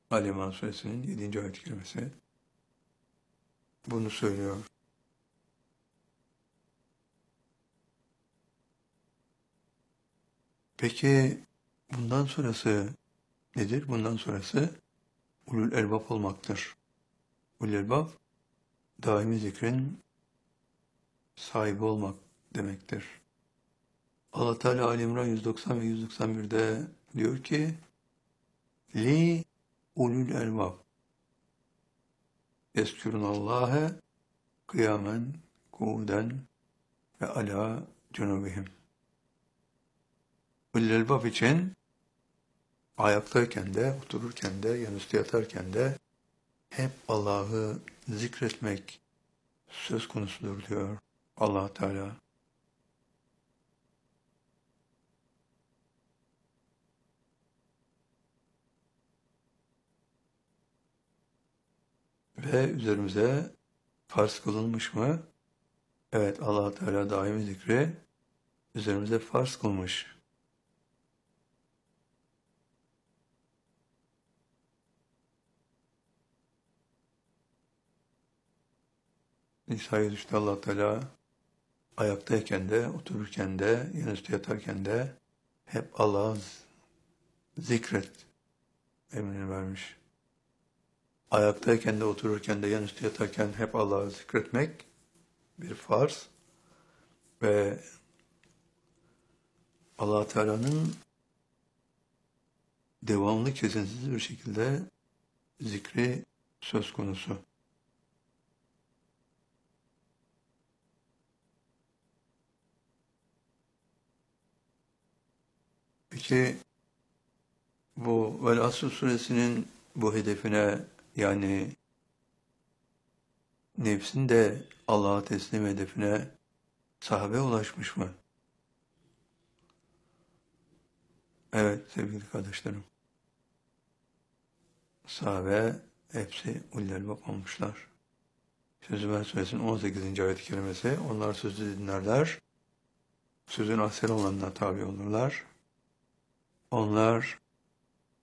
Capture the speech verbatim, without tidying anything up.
Ali İmran Suresinin yedinci ayet-i kerimesi bunu söylüyor. Peki bundan sonrası nedir? Bundan sonrası ulul elbab olmaktır. Ulul elbab daimi zikrin sahibi olmak demektir. Allah Teala Ali İmran yüz doksan ve yüz doksan birde diyor ki li ulul elbab yezkurunallâhe kıyamen kuuden ve ala cunubihim. Ulul elbab için ayaktayken de, otururken de, yanüstü yatarken de hep Allah'ı zikretmek söz konusudur diyor Allah Teala. Ve üzerimize farz kılınmış mı? Evet, Allah Teala daimi zikri üzerimize farz kılmış. Nisa'ya düştü Allah Teala ayaktayken de, otururken de, yanüstü yatarken de hep Allah'ı zikret emrini vermiş. Ayaktayken de, otururken de, yanüstü yatarken hep Allah'ı zikretmek bir farz ve Allah Teala'nın devamlı kesintisiz bir şekilde zikri söz konusu. Peki bu Vel Asr suresinin bu hedefine, yani nefsin de Allah'a teslim hedefine sahabe ulaşmış mı? Evet sevgili kardeşlerim. Sahabe hepsi ulul elbab olmuşlar. Zümer suresinin on sekizinci ayet-i kerimesi, onlar sözü dinlerler, sözün ahsen olanına tabi olurlar. Onlar